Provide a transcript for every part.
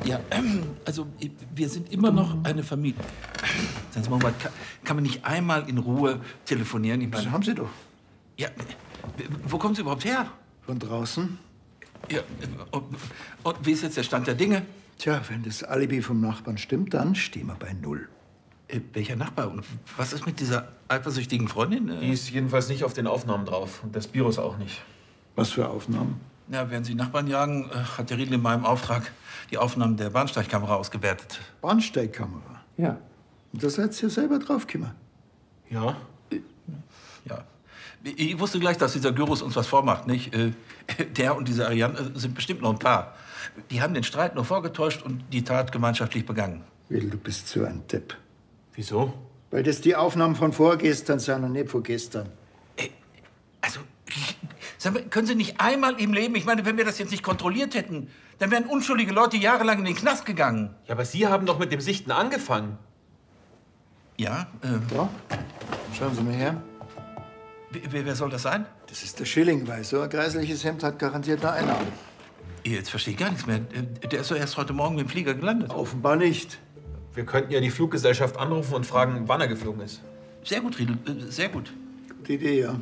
Ja, also wir sind immer noch eine Familie. Sagen Sie mal, kann man nicht einmal in Ruhe telefonieren? Ich meine, Das haben Sie doch. ja, wo kommen Sie überhaupt her? Von draußen? Ja, und wie ist jetzt der Stand der Dinge? Tja, wenn das Alibi vom Nachbarn stimmt, dann stehen wir bei 0. Welcher Nachbar? Und was ist mit dieser eifersüchtigen Freundin? Die ist jedenfalls nicht auf den Aufnahmen drauf. Und das Virus auch nicht. Was für Aufnahmen? Ja, während Sie Nachbarn jagen, hat der Riedel in meinem Auftrag die Aufnahmen der Bahnsteigkamera ausgewertet. Bahnsteigkamera? Ja. Und da seid ihr selber draufgekommen? Ja. Ja. Ich wusste gleich, dass dieser Gyrus uns was vormacht, nicht? Der und diese Ariane sind bestimmt noch ein Paar. Die haben den Streit nur vorgetäuscht und die Tat gemeinschaftlich begangen. Will, du bist so ein Depp. Wieso? Weil das die Aufnahmen von vorgestern sind und nicht von gestern. Also, sag mal, können Sie nicht einmal im Leben, ich meine, wenn wir das jetzt nicht kontrolliert hätten, dann wären unschuldige Leute jahrelang in den Knast gegangen. Ja, aber Sie haben doch mit dem Sichten angefangen. Ja, Da, schauen Sie mal her. wer soll das sein? Das ist der Schilling, weil so ein kreisliches Hemd hat garantiert eine Einnahme. Jetzt verstehe ich gar nichts mehr. Der ist doch erst heute Morgen mit dem Flieger gelandet. Offenbar nicht. Wir könnten ja die Fluggesellschaft anrufen und fragen, wann er geflogen ist. Sehr gut, Riedel, sehr gut. Gute Idee, ja.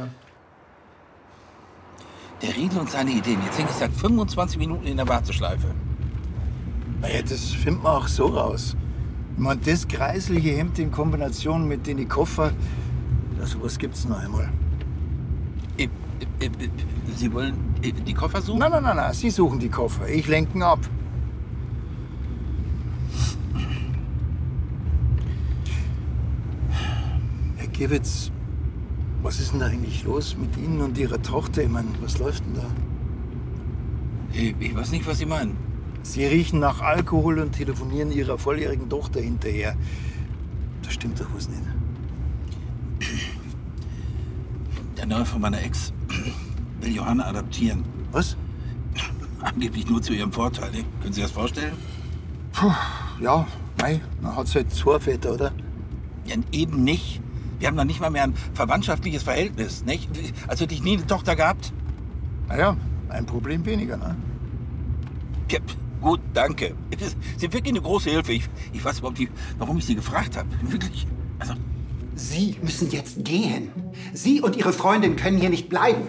Der Riedel und seine Ideen. Jetzt hänge ich seit 25 Minuten in der Warteschleife. Naja, das findet man auch so raus. Ich meine, das kreisliche Hemd in Kombination mit den Koffer, sowas gibt's noch einmal. Sie wollen die Koffer suchen? Nein, Sie suchen die Koffer. Ich lenke ihn ab. Herr Gewitz, was ist denn da eigentlich los mit Ihnen und Ihrer Tochter? Ich meine, was läuft denn da? Ich weiß nicht, was Sie meinen. Sie riechen nach Alkohol und telefonieren Ihrer volljährigen Tochter hinterher. Da stimmt doch was nicht. Der Neue von meiner Ex will Johanna adoptieren. Was? Angeblich nur zu ihrem Vorteil. Ne? Können Sie das vorstellen? Puh, ja, mei, dann hat's halt zwei Väter, oder? Ja, eben nicht. Wir haben noch nicht mal mehr ein verwandtschaftliches Verhältnis. Nicht? Also hätte ich nie eine Tochter gehabt. Naja, ein Problem weniger, ne? Ja, gut, danke. Sie sind wirklich eine große Hilfe. Ich weiß überhaupt nicht, warum ich Sie gefragt habe. Wirklich. Also, Sie müssen jetzt gehen. Sie und Ihre Freundin können hier nicht bleiben.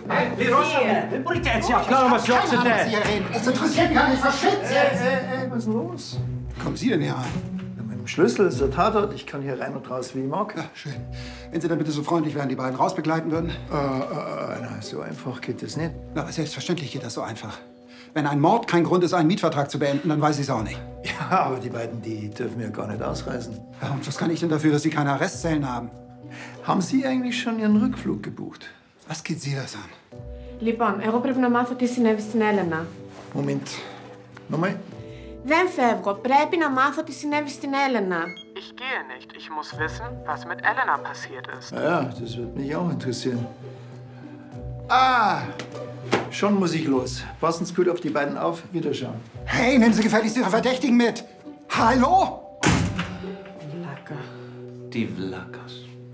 Das interessiert mich nicht. Verschwitzt jetzt! Was ist denn los? Kommen Sie denn hier rein? Ja, mit dem Schlüssel ist der Tatort. Ich kann hier rein und raus, wie ich mag. Ja, schön. Wenn Sie dann bitte so freundlich wären, die beiden rausbegleiten würden. Na, so einfach geht das nicht. Na, aber selbstverständlich geht das so einfach. Wenn ein Mord kein Grund ist, einen Mietvertrag zu beenden, dann weiß ich es auch nicht. Ja, aber die beiden, die dürfen ja gar nicht ausreisen. Ja, und was kann ich denn dafür, dass Sie keine Arrestzellen haben? Haben Sie eigentlich schon Ihren Rückflug gebucht? Was geht Sie das an? Λοιπόν, εγώ πρέπει να μάθω τι συνέβη στην Έλενα. Moment. Nochmal? Δεν φεύγω. Πρέπει να μάθω τι συνέβη στην Έλενα. Ich gehe nicht. Ich muss wissen, was mit Elena passiert ist. Ja, das wird mich auch interessieren. Ah, schon muss ich los. Passen Sie gut auf die beiden auf. Wiederschauen. Hey, nehmen Sie gefälligst Ihre Verdächtigen mit! Hallo? Βλάκα. die Vlakas.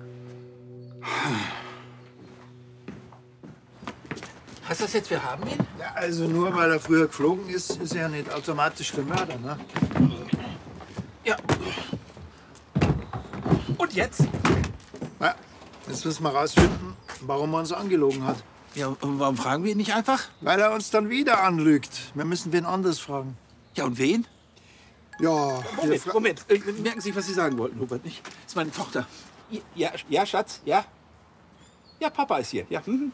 Heißt das jetzt, wir haben ihn? Ja, also nur weil er früher geflogen ist, ist er ja nicht automatisch für Mörder, ne? Ja. Und jetzt? Na, jetzt müssen wir rausfinden, warum er uns angelogen hat. Ja, und warum fragen wir ihn nicht einfach? Weil er uns dann wieder anlügt. Wir müssen wen anders fragen. Ja, und wen? Ja, Moment. Merken Sie, was Sie sagen wollten, Hubert, nicht? Das ist meine Tochter. Ja, Schatz, ja? Ja, Papa ist hier, ja. Mhm.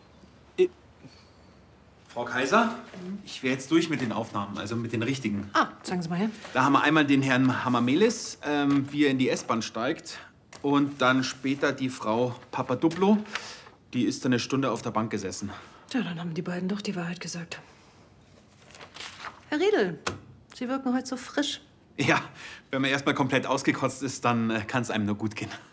Frau Kaiser, ich wäre jetzt durch mit den Aufnahmen, also mit den richtigen. Ah, sagen Sie mal her. Da haben wir einmal den Herrn Hamamelis, wie er in die S-Bahn steigt. Und dann später die Frau Papadouplo. Die ist dann eine Stunde auf der Bank gesessen. Tja, dann haben die beiden doch die Wahrheit gesagt. Herr Riedel, Sie wirken heute so frisch. Ja, wenn man erst mal komplett ausgekotzt ist, dann kann es einem nur gut gehen.